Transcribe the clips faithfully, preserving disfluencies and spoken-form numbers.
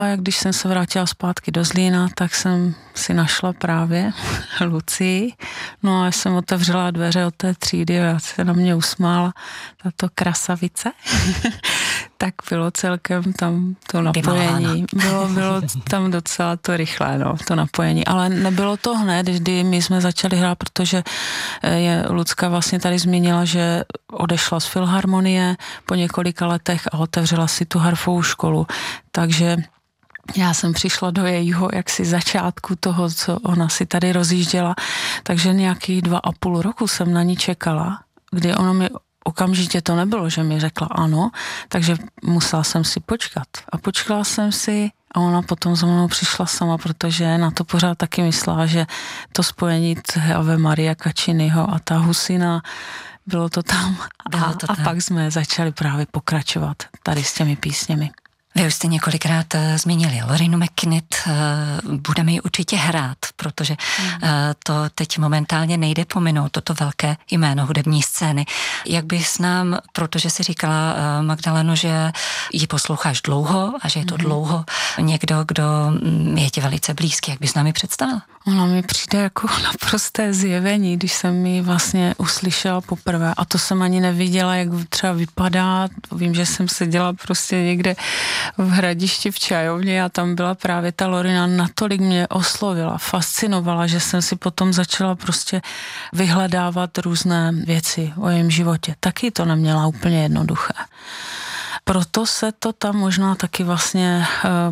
A jak když jsem se vrátila zpátky do Zlína, tak jsem si našla právě Lucii. No a jsem otevřela dveře od té třídy a se na mě usmála tato krasavice. Tak bylo celkem tam to napojení. Bylo, bylo tam docela to rychlé, no, to napojení. Ale nebylo to hned, kdy my jsme začali hrát, protože je Lucka vlastně tady zmínila, že odešla z filharmonie po několika letech a otevřela si tu harfovou školu. Takže já jsem přišla do jejího jaksi začátku toho, co ona si tady rozjížděla, takže nějakých dva a půl roku jsem na ní čekala, kdy ona mi okamžitě to nebylo, že mi řekla ano, takže musela jsem si počkat. A počkala jsem si a ona potom za mnou přišla sama, protože na to pořád taky myslela, že to spojení Ave Maria Cacciniho a ta husina, bylo to tam. Bylo A, to tam. a pak jsme začali právě pokračovat tady s těmi písněmi. Vy už jste několikrát uh, zmínili Lorinu McKinnett, uh, budeme ji určitě hrát, protože uh, to teď momentálně nejde pominout, toto velké jméno hudební scény. Jak bys nám, protože si říkala uh, Magdaleno, že ji posloucháš dlouho a že je to mm. dlouho někdo, kdo je ti velice blízký, jak bys nám ji představila? Ona mi přijde jako naprosté zjevení, když jsem ji vlastně uslyšela poprvé a to jsem ani neviděla, jak třeba vypadá. Vím, že jsem seděla prostě někde v Hradišti v čajovně a tam byla právě ta Lorina, natolik mě oslovila, fascinovala, že jsem si potom začala prostě vyhledávat různé věci o jejím životě. Taky to neměla úplně jednoduché. Proto se to tam možná taky vlastně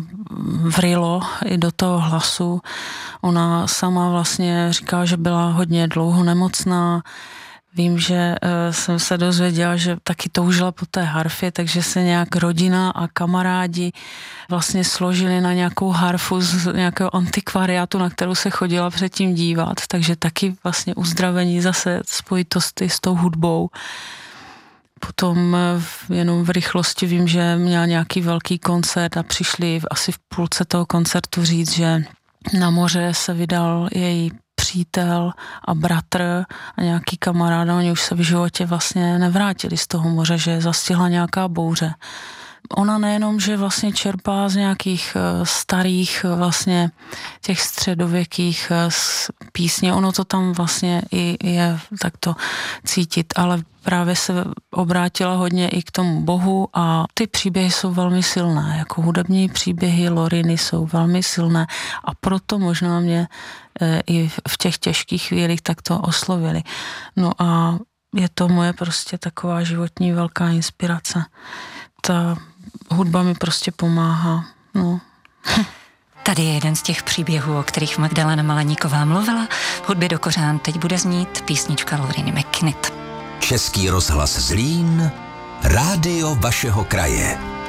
vrilo i do toho hlasu. Ona sama vlastně říká, že byla hodně dlouho nemocná. Vím, že jsem se dozvěděla, že taky toužila po té harfě, takže se nějak rodina a kamarádi vlastně složili na nějakou harfu z nějakého antikvariátu, na kterou se chodila předtím dívat. Takže taky vlastně uzdravení zase spojitosti s tou hudbou. Potom jenom v rychlosti vím, že měla nějaký velký koncert a přišli asi v půlce toho koncertu říct, že na moře se vydal její přítel a bratr a nějaký kamarád, oni už se v životě vlastně nevrátili z toho moře, že zastihla nějaká bouře. Ona nejenom, že vlastně čerpá z nějakých starých vlastně těch středověkých písně, ono to tam vlastně i je takto cítit, ale právě se obrátila hodně i k tomu Bohu a ty příběhy jsou velmi silné, jako hudební příběhy Loriny jsou velmi silné a proto možná mě i v těch těžkých chvílích takto oslovili. No a je to moje prostě taková životní velká inspirace. Ta hudba mi prostě pomáhá, no. Tady je jeden z těch příběhů, o kterých Magdalena Malaníková mluvila. V hudbě do kořán teď bude znít písnička Loriny McKinnett. Český rozhlas Zlín, rádio vašeho kraje.